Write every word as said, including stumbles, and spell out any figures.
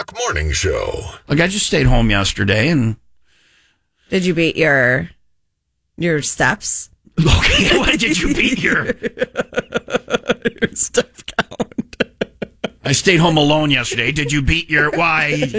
Rock Morning Show. Look, I just stayed home yesterday, and Did you beat your your steps? okay, why did you beat your Your step count. I stayed home alone yesterday. Did you beat your why?